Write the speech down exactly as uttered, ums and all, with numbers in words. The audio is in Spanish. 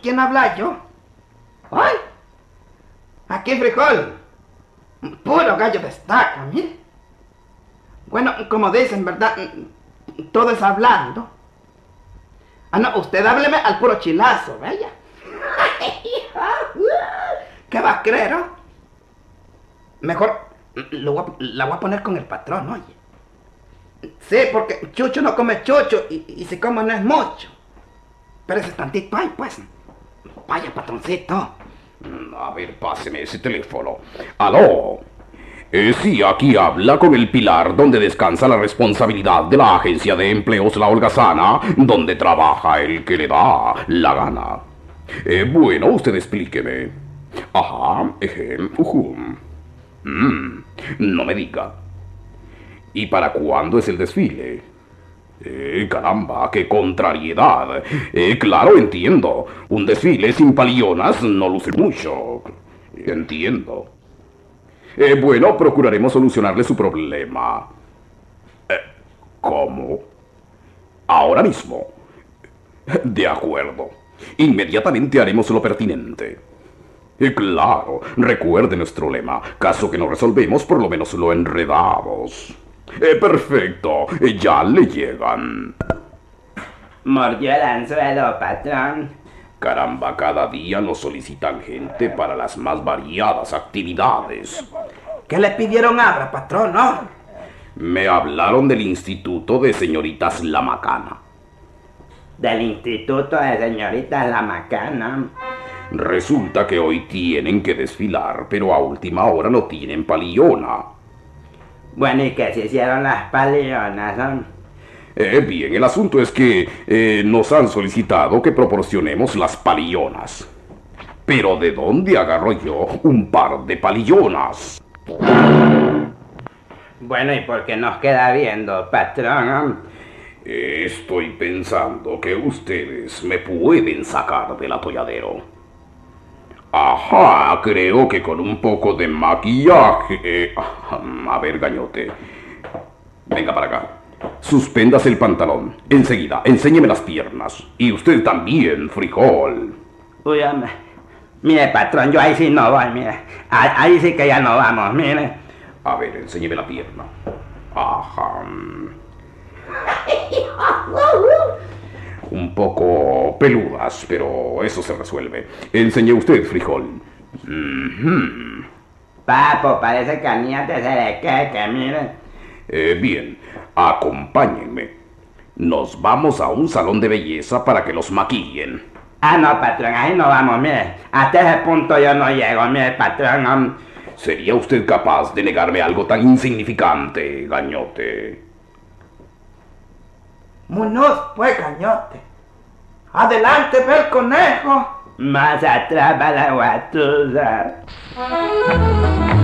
quién habla yo? ¡Ay! Aquí frijol. Puro gallo destaca, mire. Bueno, como dicen, ¿verdad? Todo es hablando. Ah, no, usted hábleme al puro chilazo, vaya. ¿Qué va a creer, oh? Mejor lo voy a, la voy a poner con el patrón, oye. Sí, porque chucho no come chucho y, y si come no es mucho. Pero ese tantito hay, pues. Vaya, patroncito. A ver, páseme ese teléfono. ¡Aló! Eh, sí, aquí habla con el pilar donde descansa la responsabilidad de la agencia de empleos La Holgazana, donde trabaja el que le da la gana. Eh, bueno, usted explíqueme. Ajá, eje, ujú. Mm, no me diga. ¿Y para cuándo es el desfile? Eh, caramba, qué contrariedad. Eh, claro, entiendo. Un desfile sin palillonas no luce mucho. Entiendo. Eh, bueno, procuraremos solucionarle su problema. Eh, ¿Cómo? Ahora mismo. De acuerdo. Inmediatamente haremos lo pertinente. Eh, claro, recuerde nuestro lema. Caso que no resolvemos, por lo menos lo enredamos. Eh, perfecto, eh, ya le llegan. Mordió el anzuelo, patrón. Caramba, cada día nos solicitan gente para las más variadas actividades. ¿Qué le pidieron ahora, patrón, no? Me hablaron del Instituto de Señoritas La Macana. Del Instituto de Señoritas La Macana. Resulta que hoy tienen que desfilar, pero a última hora no tienen palillona. Bueno, ¿y qué se hicieron las palillonas, son? Eh, bien, el asunto es que eh, nos han solicitado que proporcionemos las palillonas. Pero ¿de dónde agarro yo un par de palillonas? Bueno, ¿y por qué nos queda viendo, patrón? Eh, estoy pensando que ustedes me pueden sacar del atolladero. Ajá, creo que con un poco de maquillaje... Eh, a ver, gañote. Venga para acá. Suspéndase el pantalón. Enseguida, enséñeme las piernas. Y usted también, frijol. Uy, hombre. Mire, patrón, yo ahí sí no voy, mire. Ahí sí que ya no vamos, mire. A ver, enséñeme la pierna. Ajá. Un poco peludas, pero eso se resuelve. Enseñe usted, frijol. Mm-hmm. Papo, parece que a niña te se le queque, mire. Eh, bien, acompáñenme. Nos vamos a un salón de belleza para que los maquillen. Ah, no, patrón, ahí no vamos, mire. Hasta ese punto yo no llego, mire, patrón. ¿Sería usted capaz de negarme algo tan insignificante, gañote? Muñoz, pues, gañote. Adelante, ve el conejo. Más atrás va la guatusa.